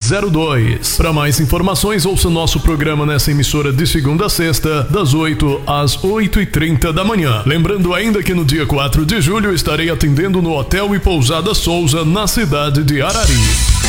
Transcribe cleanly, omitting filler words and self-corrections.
3202. Para mais informações, ouça nosso programa nessa emissora de segunda a sexta, das 8 às 8h30 da manhã. Lembrando ainda que no dia 4 de julho estarei atendendo no Hotel e Pousada Souza, na cidade de Arari.